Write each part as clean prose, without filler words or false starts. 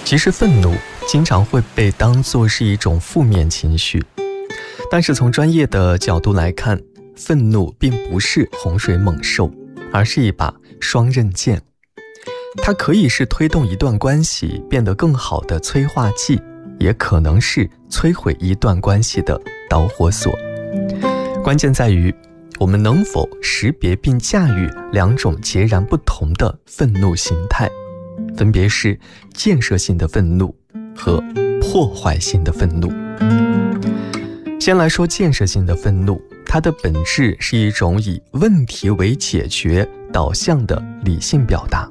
其实愤怒经常会被当作是一种负面情绪，但是从专业的角度来看，愤怒并不是洪水猛兽，而是一把双刃剑。它可以是推动一段关系变得更好的催化剂，也可能是摧毁一段关系的导火索。关键在于我们能否识别并驾驭两种截然不同的愤怒形态，分别是建设性的愤怒和破坏性的愤怒。先来说建设性的愤怒，它的本质是一种以问题为解决导向的理性表达。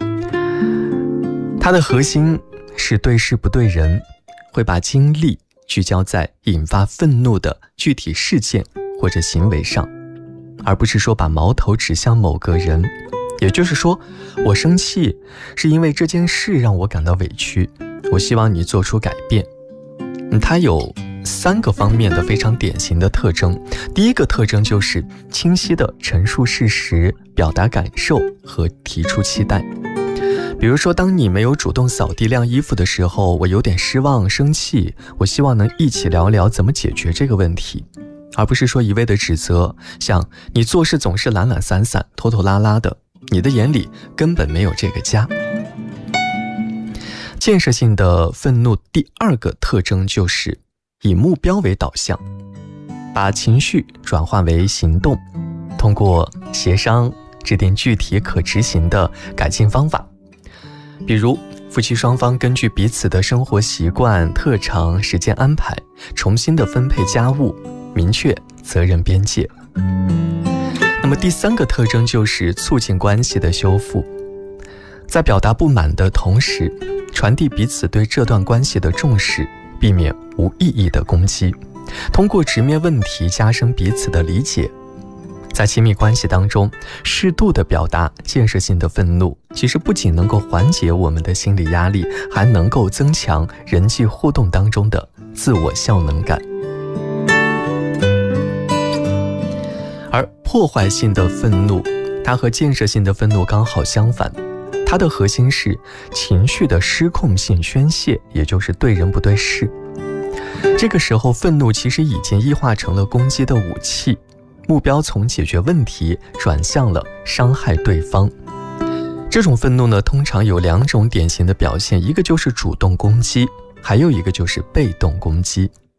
它的核心是对事不对人，会把精力聚焦在引发愤怒的具体事件或者行为上，而不是说把矛头指向某个人。也就是说，我生气是因为这件事让我感到委屈，我希望你做出改变。它有3个方面的非常典型的特征。第一个特征就是清晰地陈述事实，表达感受和提出期待。比如说，当你没有主动扫地晾衣服的时候，我有点失望生气，我希望能一起聊聊怎么解决这个问题，而不是说一味的指责，像你做事总是懒懒散散拖拖拉拉的，你的眼里根本没有这个家。建设性的愤怒第2个特征就是以目标为导向，把情绪转化为行动，通过协商制定具体可执行的改进方法。比如夫妻双方根据彼此的生活习惯、特长、时间安排，重新的分配家务，明确责任边界。那么第3个特征就是促进关系的修复，在表达不满的同时，传递彼此对这段关系的重视，避免无意义的攻击，通过直面问题加深彼此的理解。在亲密关系当中，适度的表达建设性的愤怒，其实不仅能够缓解我们的心理压力，还能够增强人际互动当中的自我效能感。而破坏性的愤怒，它和建设性的愤怒刚好相反，它的核心是情绪的失控性宣泄，也就是对人不对事。这个时候，愤怒其实已经异化成了攻击的武器，目标从解决问题转向了伤害对方。这种愤怒呢，通常有2种典型的表现，一个就是主动攻击，还有一个就是被动攻击。